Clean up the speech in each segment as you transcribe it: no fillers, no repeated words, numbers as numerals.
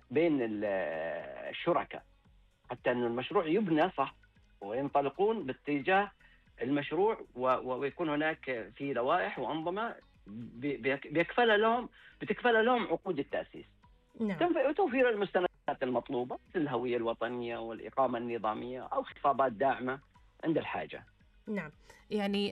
بين الشركاء حتى أن المشروع يبنى صح وينطلقون باتجاه المشروع، ويكون هناك في لوائح وأنظمة بتكفل لهم عقود التأسيس. نعم. وتوفير المستندات المطلوبة مثل الهوية الوطنية والإقامة النظامية أو خطابات داعمة عند الحاجة. نعم، يعني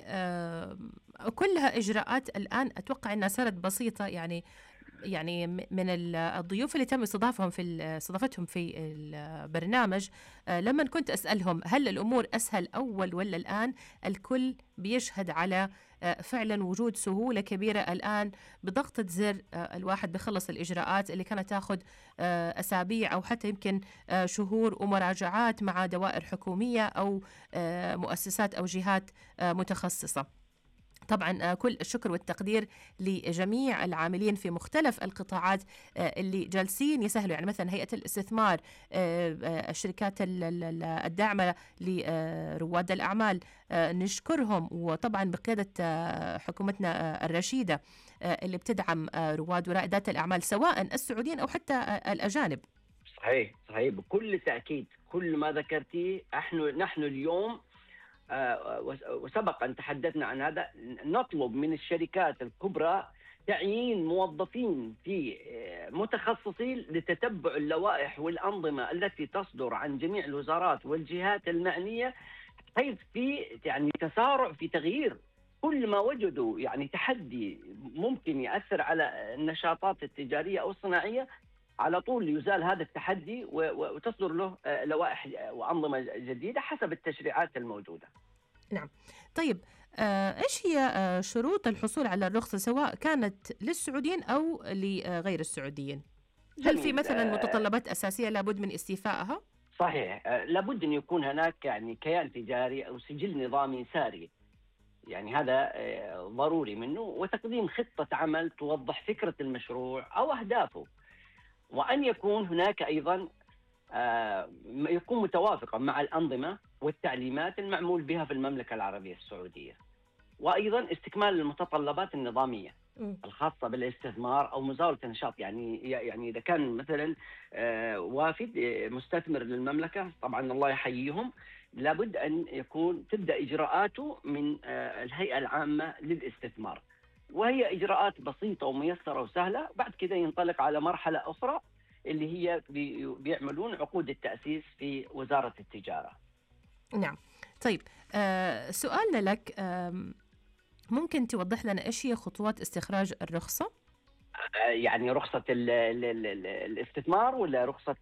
كلها إجراءات الآن أتوقع أنها صارت بسيطة. يعني من الضيوف اللي تم استضافتهم في البرنامج، لما كنت أسألهم هل الأمور أسهل أول ولا الآن، الكل بيشهد على فعلا وجود سهولة كبيرة الآن. بضغطة زر الواحد بيخلص الإجراءات اللي كانت تأخذ أسابيع أو حتى يمكن شهور، ومراجعات مع دوائر حكومية أو مؤسسات أو جهات متخصصة. طبعا كل الشكر والتقدير لجميع العاملين في مختلف القطاعات اللي جالسين يسهلوا، يعني مثلا هيئة الاستثمار، الشركات الداعمة لرواد الأعمال، نشكرهم. وطبعا بقيادة حكومتنا الرشيدة اللي بتدعم رواد ورائدات الأعمال سواء السعوديين أو حتى الأجانب. صحيح بكل تأكيد كل ما ذكرتيه. نحن اليوم وسبق أن تحدثنا عن هذا، نطلب من الشركات الكبرى تعيين موظفين في متخصصين لتتبع اللوائح والأنظمة التي تصدر عن جميع الوزارات والجهات المعنية، حيث في يعني تسارع في تغيير كل ما وجدوا يعني تحدي ممكن يأثر على النشاطات التجارية أو الصناعية، على طول يزال هذا التحدي وتصدر له لوائح وأنظمة جديدة حسب التشريعات الموجودة. نعم. طيب إيش هي شروط الحصول على الرخصة سواء كانت للسعوديين أو لغير السعوديين؟ هل في مثلا متطلبات أساسية لابد من استيفائها؟ صحيح، لابد أن يكون هناك يعني كيان تجاري أو سجل نظامي ساري، يعني هذا ضروري منه، وتقديم خطة عمل توضح فكرة المشروع أو أهدافه، وأن يكون هناك أيضا يكون متوافقا مع الأنظمة والتعليمات المعمول بها في المملكة العربية السعودية، وأيضا استكمال المتطلبات النظامية الخاصة بالاستثمار أو مزاولة النشاط. يعني إذا كان مثلا وافد مستثمر للمملكة، طبعا الله يحييهم، لابد أن تبدأ إجراءاته من الهيئة العامة للاستثمار، وهي إجراءات بسيطة وميسرة وسهلة. بعد كده ينطلق على مرحلة أخرى اللي هي بيعملون عقود التأسيس في وزارة التجارة. نعم. طيب سؤالنا لك، ممكن توضح لنا إيش هي خطوات استخراج الرخصة؟ يعني رخصة الاستثمار ولا رخصة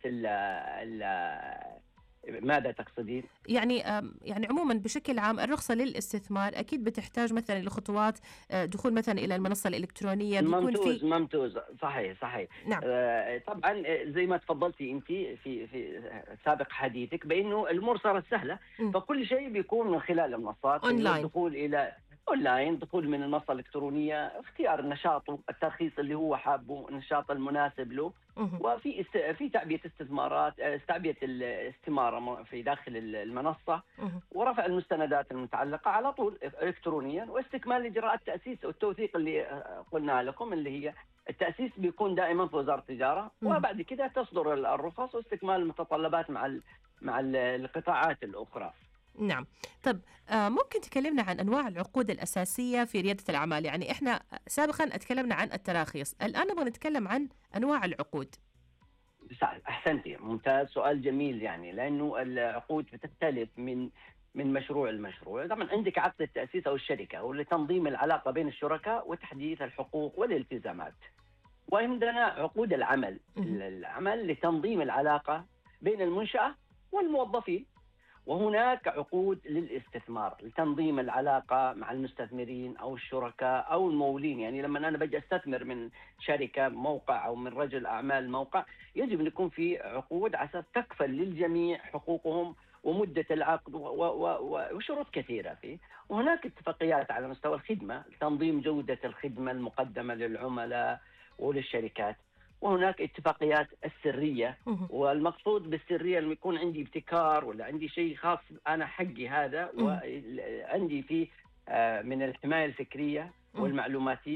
ماذا تقصدين؟ يعني عموما بشكل عام الرخصة للاستثمار أكيد بتحتاج مثلا لخطوات دخول مثلا إلى المنصة الإلكترونية، بيكون في ممتاز. صحيح. نعم. طبعا زي ما تفضلتي أنت في سابق حديثك بأنه الأمور صارت سهلة، فكل شيء بيكون من خلال المنصات، الدخول إلى أونلاين، دخول من المنصة الإلكترونية، اختيار النشاط، الترخيص اللي هو حابه، النشاط المناسب له، وفي تعبئة استثمارات، تعبئة الاستمارة في داخل المنصة، ورفع المستندات المتعلقة على طول إلكترونيا، واستكمال إجراءات التأسيس والتوثيق اللي قلنا لكم، اللي هي التأسيس بيكون دائما في وزارة التجارة، وبعد كده تصدر الرخص واستكمال المتطلبات مع القطاعات الأخرى. نعم. طب ممكن تكلمنا عن أنواع العقود الأساسية في ريادة الأعمال؟ يعني إحنا سابقا اتكلمنا عن التراخيص، الآن نبغى نتكلم عن أنواع العقود. أحسنتي، ممتاز، سؤال جميل. يعني لأنه العقود بتختلف من مشروع لمشروع. طبعا عندك عقد التأسيس أو الشركة، هو لتنظيم العلاقة بين الشركاء وتحديث الحقوق والالتزامات. وعندنا عقود العمل لتنظيم العلاقة بين المنشأة والموظفين. وهناك عقود للاستثمار لتنظيم العلاقة مع المستثمرين أو الشركاء أو الممولين. يعني لما أنا بجي أستثمر من شركة موقع أو من رجل أعمال موقع، يجب أن يكون في عقود على أساس تكفل للجميع حقوقهم ومدة العقد وشروط كثيرة فيه. وهناك اتفاقيات على مستوى الخدمة لتنظيم جودة الخدمة المقدمة للعملاء وللشركات. وهناك اتفاقيات السرية، والمقصود بالسرية لما يكون عندي ابتكار ولا عندي شيء خاص أنا حقي هذا، وعندي فيه من الحماية الفكرية والمعلوماتية،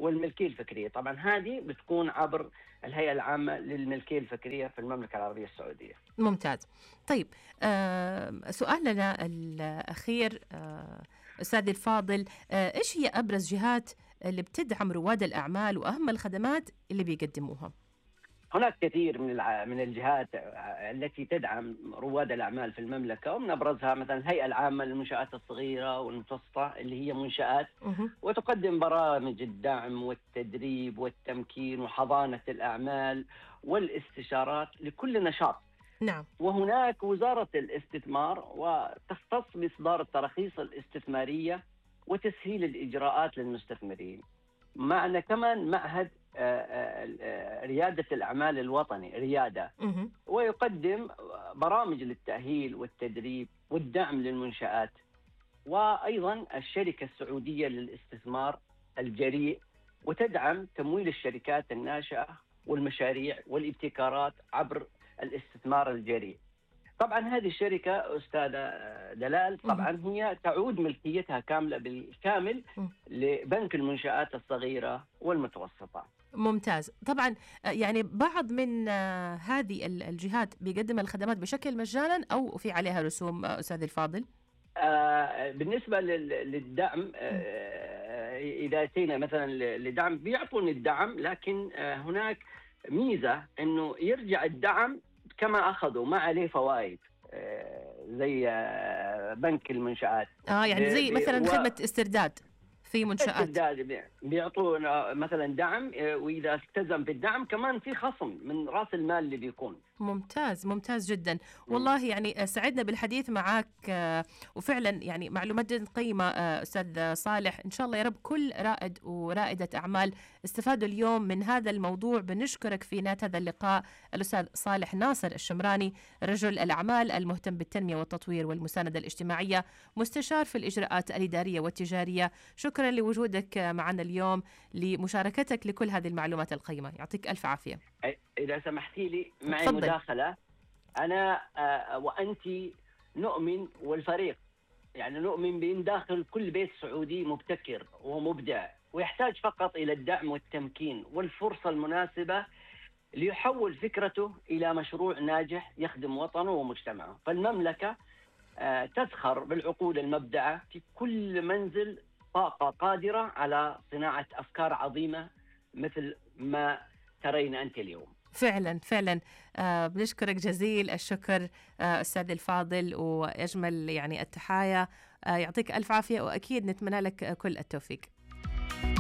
والملكية الفكرية. طبعا هذه بتكون عبر الهيئة العامة للملكية الفكرية في المملكة العربية السعودية. ممتاز. طيب سؤالنا الأخير أستاذي الفاضل، إيش هي أبرز جهات اللي بتدعم رواد الأعمال وأهم الخدمات اللي بيقدموها؟ هناك كثير من الجهات التي تدعم رواد الأعمال في المملكة، ومن أبرزها مثلا الهيئة العامة للمنشآت الصغيرة والمتوسطة اللي هي منشآت، وتقدم برامج الدعم والتدريب والتمكين وحضانة الأعمال والاستشارات لكل نشاط. نعم. وهناك وزارة الاستثمار، وتختص بإصدار التراخيص الاستثمارية وتسهيل الإجراءات للمستثمرين. معنا كمان معهد ريادة الأعمال الوطني ريادة، ويقدم برامج للتأهيل والتدريب والدعم للمنشآت. وأيضا الشركة السعودية للاستثمار الجريء، وتدعم تمويل الشركات الناشئة والمشاريع والابتكارات عبر الاستثمار الجريء. طبعا هذه الشركة أستاذة دلال طبعا هي تعود ملكيتها كاملة بالكامل لبنك المنشآت الصغيرة والمتوسطة. ممتاز. طبعا يعني بعض من هذه الجهات بيقدم الخدمات بشكل مجانا أو في عليها رسوم أستاذ الفاضل؟ بالنسبة للدعم، إذا أتينا مثلا لدعم بيعطون الدعم، لكن هناك ميزة أنه يرجع الدعم كما أخذوا ما عليه فوائد، زي بنك المنشآت. يعني زي مثلا خدمة استرداد في منشآت. استرداد بيعطون مثلا دعم، وإذا التزم بالدعم كمان في خصم من رأس المال اللي بيكون. ممتاز، ممتاز جدا. والله يعني سعدنا بالحديث معك، وفعلا يعني معلومات جدا قيمة أستاذ صالح. إن شاء الله يا رب كل رائد ورائدة أعمال استفادوا اليوم من هذا الموضوع. بنشكرك في نهاية هذا اللقاء الأستاذ صالح ناصر الشمراني، رجل الأعمال المهتم بالتنمية والتطوير والمساندة الاجتماعية، مستشار في الإجراءات الإدارية والتجارية. شكرا لوجودك معنا اليوم، لمشاركتك لكل هذه المعلومات القيمة. يعطيك ألف عافية. إذا سمحتي لي معي تفضل. مداخلة. أنا وأنت نؤمن، والفريق يعني نؤمن بأن داخل كل بيت سعودي مبتكر ومبدع، ويحتاج فقط إلى الدعم والتمكين والفرصة المناسبة ليحول فكرته إلى مشروع ناجح يخدم وطنه ومجتمعه. فالمملكة تزخر بالعقول المبدعة في كل منزل، طاقة قادرة على صناعة أفكار عظيمة مثل ما ترين أنت اليوم. فعلا فعلا. بنشكرك جزيل الشكر أستاذ الفاضل، وأجمل يعني التحايا. يعطيك ألف عافية، وأكيد نتمنى لك كل التوفيق.